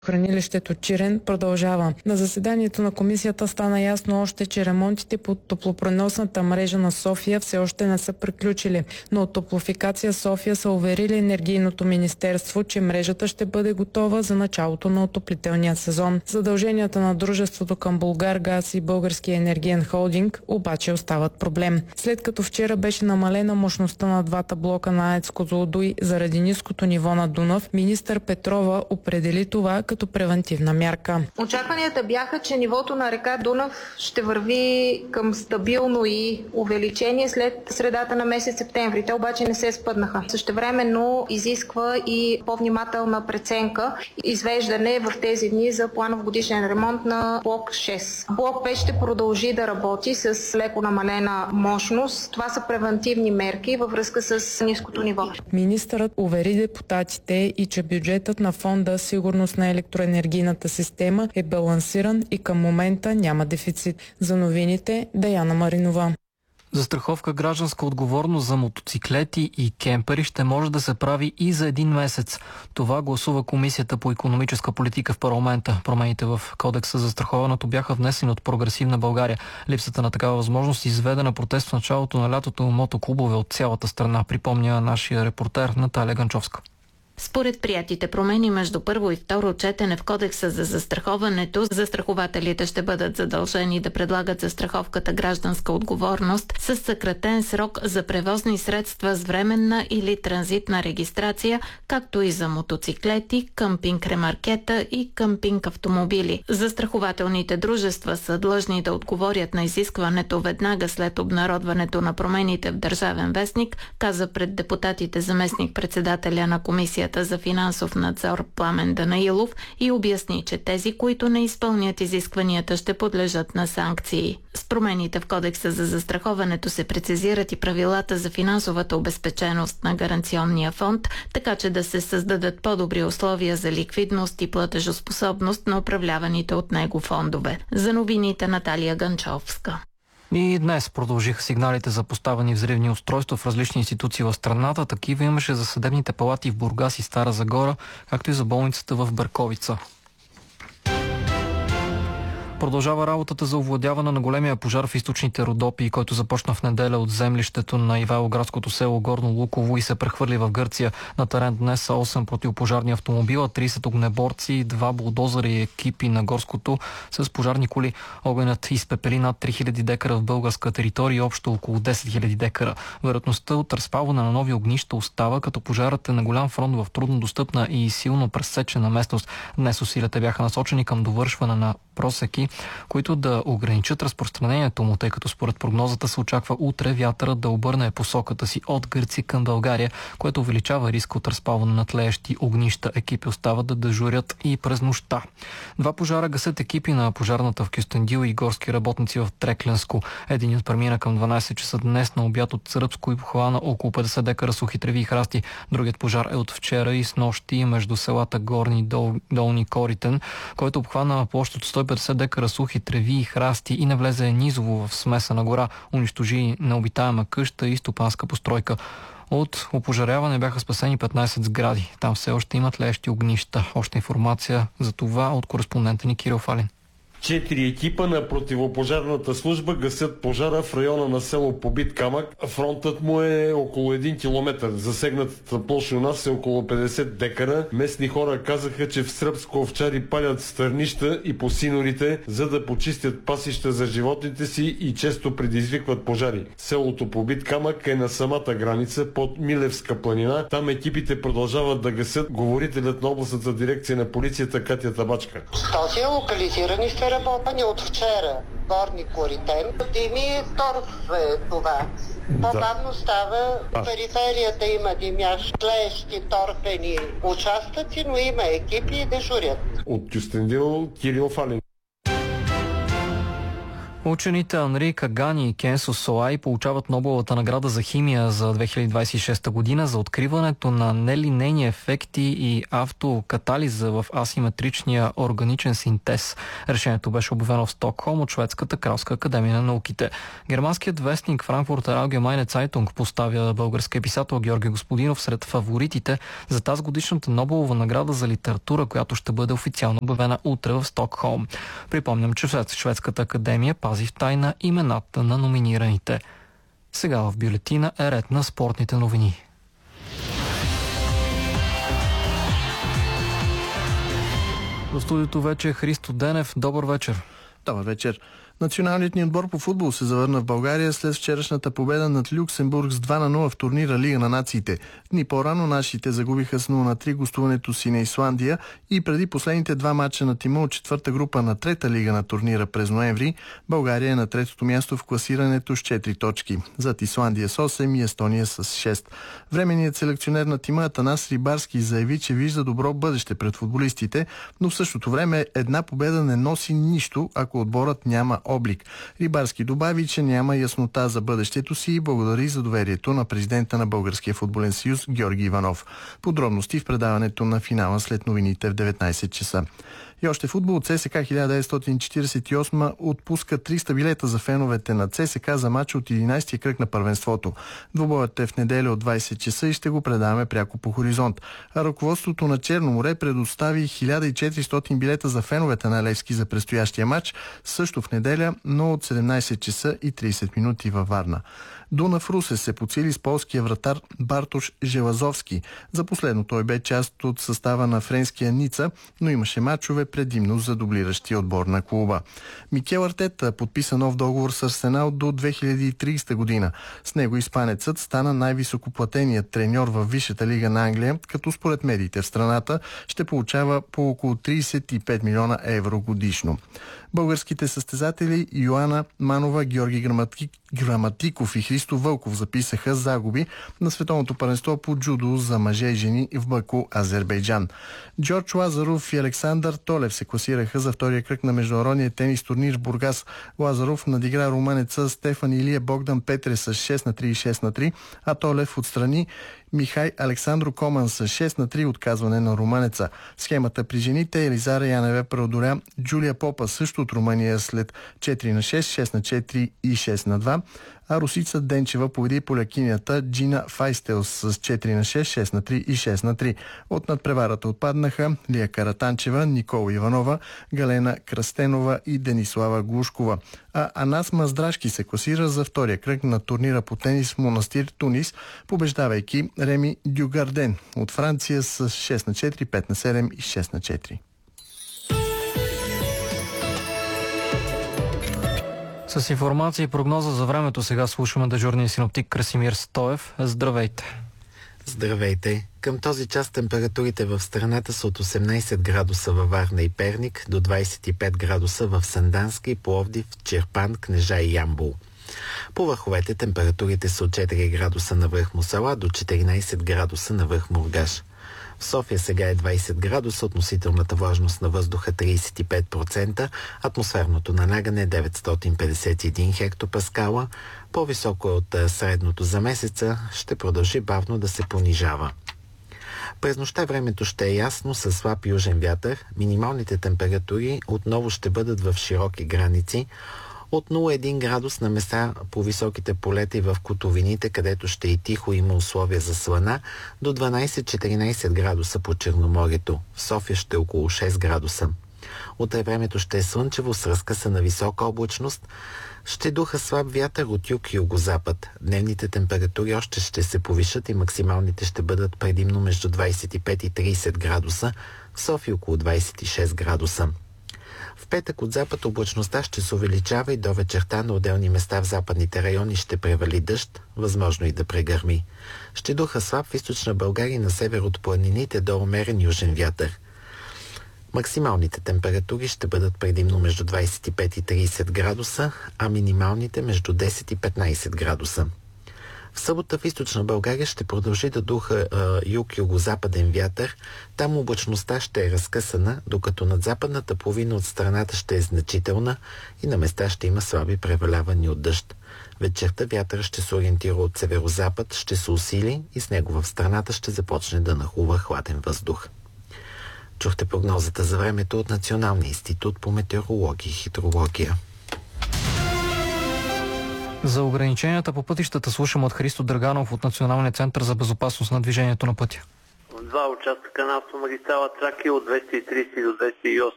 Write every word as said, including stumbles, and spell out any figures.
Хранилището Чирен продължава. На заседанието на комисията стана ясно още, че ремонтите по топлопреносната мрежа на София все още не са приключили, но от Топлофикация София са уверили Енергийното министерство, че мрежата ще бъде готова за началото на отоплителния сезон. Задълженията на дружеството към Булгаргаз и Българския енергиен холдинг обаче остават проблем. След като вчера беше намалена мощността на двата блока на АЕЦ Козлодуй заради ниското ниво на Дунав, министър Петрова определи това като превентивна мярка. Очакванията бяха, че нивото на река Дунав ще върви към стабилно и увеличение след средата на месец септември. Те обаче не се спъднаха. Същевременно изисква и по-внимателна преценка, извеждане в тези дни за планов годишен ремонт на блок шест. Блок пет ще продължи да работи с леко намалена мощност. Това са превентивни мерки във връзка с ниското ниво. Министърът увери депутатите и че бюджетът на фонда Сигурност на електроенергийната система е балансиран и към момента няма дефицит. За новините Даяна Маринова. Застраховка гражданска отговорност за мотоциклети и кемпери ще може да се прави и за един месец. Това гласува Комисията по икономическа политика в парламента. Промените в Кодекса за застраховането бяха внесени от Прогресивна България. Липсата на такава възможност изведе на протест в началото на лятото мотоклубове от цялата страна, припомня нашия репортер Наталия Ганчовска. Според приятите промени между първо и второ четене в Кодекса за застраховането, застрахователите ще бъдат задължени да предлагат застраховката гражданска отговорност с съкратен срок за превозни средства с временна или транзитна регистрация, както и за мотоциклети, къмпинг ремаркета и къмпинг автомобили. Застрахователните дружества са длъжни да отговорят на изискването веднага след обнародването на промените в Държавен вестник, каза пред депутатите заместник-председателя на Комисията за финансов надзор Пламен Данаилов и обясни, че тези, които не изпълнят изискванията, ще подлежат на санкции. С промените в Кодекса за застраховането се прецизират и правилата за финансовата обезпеченост на гаранционния фонд, така че да се създадат по-добри условия за ликвидност и платежоспособност на управляваните от него фондове. За новините Наталия Ганчовска. И днес продължиха сигналите за поставени взривни устройства в различни институции в страната. Такива имаше за съдебните палати в Бургас и Стара Загора, както и за болницата в Берковица. Продължава работата за овладяване на големия пожар в източните Родопи, който започна в неделя от землището на Ивайлоградското село Горно Луково и се прехвърли в Гърция. На терен днес са осем противопожарни автомобила, трийсет огнеборци, два булдозера и екипи на горското с пожарни коли. Огънят изпепели над три хиляди декара в българска територия и общо около десет хиляди декара. Вероятността от разпалване на нови огнища остава, като пожарът е на голям фронт в труднодостъпна и силно пресечена местност. Днес усилията бяха насочени към довършване на просеки, които да ограничат разпространението му, тъй като според прогнозата се очаква утре вятърът да обърне посоката си от Гърция към България, което увеличава риска от разпалване на тлеещи огнища. Екипи остават да дежурят и през нощта. Два пожара гасят екипи на пожарната в Кюстендил и горски работници в Трекленско. Единият премина към дванайсет часа днес на обяд от Сръбско и похвана около петдесет декара сухи треви и храсти. Другият пожар е от вчера и с нощи между селата Горни и Дол, Долни Коритен, който обхвана площ от сто и петдесет декара сухи треви и храсти и навлезе низово в смесена гора. Унищожи необитаема къща и стопанска постройка. От опожаряване бяха спасени петнайсет сгради. Там все още имат тлеещи огнища. Още информация за това от кореспондента ни Кирил Фалин. Четири екипа на противопожарната служба гасят пожара в района на село Побит камък. Фронтът му е около един километър. Засегнатата площ у нас е около петдесет декара. Местни хора казаха, че в Сръбско овчари палят стърнища и по синорите, за да почистят пасища за животните си и често предизвикват пожари. Селото Побит камък е на самата граница под Милевска планина. Там екипите продължават да гасят. Говорителят на областната дирекция на полицията Катя Табачка. Този е локализиран и работени от вчера. Горни Коритен. Дими торф е това. По-бавно да. става. В периферията има димящ, тлеещи торфени участъци, но има екипи и дежурят. От Кюстендил Кирил Фалин. Учените Анри Кагани и Кенсо Соай получават Нобеловата награда за химия за две хиляди двадесет и шеста година за откриването на нелинейни ефекти и автокатализа в асиметричния органичен синтез. Решението беше обявено в Стокхолм от Шведската кралска академия на науките. Германският вестник Франкфуртер Allgemeine Zeitung поставя българския писател Георги Господинов сред фаворитите за тази годишната Нобелова награда за литература, която ще бъде официално обявена утре в Стокхолм. Припомням, че Шведската академия пази в тайна имената на номинираните. Сега в бюлетина е ред на спортните новини. В студиото вече е Христо Денев. Добър вечер. Добър вечер. Националният ни отбор по футбол се завърна в България след вчерашната победа над Люксембург с два на нула в турнира Лига на нациите. Дни по-рано нашите загубиха с нула на три гостуването си на Исландия и преди последните два мача на тима от четвърта група на трета лига на турнира през ноември, България е на третото място в класирането с четири точки. Зад Исландия с осем и Естония с шест. Временният селекционер на тима Атанас Рибарски заяви, че вижда добро бъдеще пред футболистите, но в същото време една победа не носи нищо, ако отборът няма облик. Рибарски добави, че няма яснота за бъдещето си и благодари за доверието на президента на Българския футболен съюз Георги Иванов. Подробности в предаването на финала след новините в деветнадесет часа. И още футбол от ЦСКА хиляда деветстотин четиридесет и осма отпуска триста билета за феновете на ЦСКА за матч от единадесетия кръг на първенството. Двубоят е в неделя от двадесет часа и ще го предаваме пряко по Хоризонт. А ръководството на Черно море предостави хиляда и четиристотин билета за феновете на Левски за предстоящия матч, също в неделя, но от седемнадесет часа и тридесет минути във Варна. Дунав Русе се подсили с полския вратар Бартош Желазовски. За последно той бе част от състава на френския Ница, но имаше мачове предимно за дублиращия отбор на клуба. Микел Артета подписа нов договор с Арсенал до две хиляди и тридесета година. С него испанецът стана най-високоплатеният треньор във Висшата лига на Англия, като според медиите в страната ще получава по около тридесет и пет милиона евро годишно. Българските състезатели Йоана Манова, Георги Граматик, Граматиков и Христо Вълков записаха загуби на световното първенство по джудо за мъже и жени в Баку, Азербайджан. Джордж Лазаров и Александър Толев се класираха за втория кръг на международния тенис турнир в Бургас. Лазаров надигра румънеца Стефан Илия Богдан Петре с шест на три и шест на три, а Толев отстрани Михай Александро Коман с шест на три отказване на румънеца. Схемата при жените Елизара Яневе преодоля Джулия Попа също от Румъния след четири на шест, шест на четири и шест на два, а русица Денчева победи полякинята Джина Файстел с четири на шест, шест на три и шест на три. От надпреварата отпаднаха Лия Каратанчева, Никола Иванова, Галена Кръстенова и Денислава Глушкова. А Анас Маздрашки се класира за втория кръг на турнира по тенис в Монастир, Тунис, побеждавайки Реми Дюгарден от Франция с шест на четири, пет на седем и шест на четири. С информация и прогноза за времето сега слушаме дежурния синоптик Красимир Стоев. Здравейте! Здравейте! Към този час температурите в страната са от осемнадесет градуса във Варна и Перник до двадесет и пет градуса в Сандански, Пловдив, Чирпан, Кнежа и Ямбол. По върховете температурите са от четири градуса на връх Мусала до четиринадесет градуса на връх Мургаш. В София сега е двадесет градуса, относителната влажност на въздуха тридесет и пет процента, атмосферното налягане деветстотин петдесет и един хектопаскала, по-високо е от средното за месеца, ще продължи бавно да се понижава. През нощта времето ще е ясно със слаб южен вятър, минималните температури отново ще бъдат в широки граници, от нула цяло едно градус на места по високите полета и в котловините, където ще и тихо има условия за слана, до дванадесет-четиринадесет градуса по Черноморието. В София ще е около шест градуса. Утре времето ще е слънчево с разкъсана висока облачност. Ще духа слаб вятър от юг и югозапад. Дневните температури още ще се повишат и максималните ще бъдат предимно между двадесет и пет и тридесет градуса, в София около двадесет и шест градуса. В петък от запад облачността ще се увеличава и до вечерта на отделни места в западните райони ще превали дъжд, възможно и да прегърми. Ще духа слаб в източна България и на север от планините до умерен южен вятър. Максималните температури ще бъдат предимно между двадесет и пет и тридесет градуса, а минималните между десет и петнадесет градуса. В събота в източна България ще продължи да духа юг-югозападен вятър. Там облачността ще е разкъсана, докато над западната половина от страната ще е значителна и на места ще има слаби превалявания от дъжд. Вечерта вятър ще се ориентира от северозапад, ще се усили и с него в страната ще започне да нахлува хладен въздух. Чухте прогнозата за времето от Националния институт по метеорология и хидрология. За ограниченията по пътищата слушам от Христо Драганов от Националния център за безопасност на движението на пътя. В два участъка на автомагистрала Тракия от двеста и тридесет до двеста и осем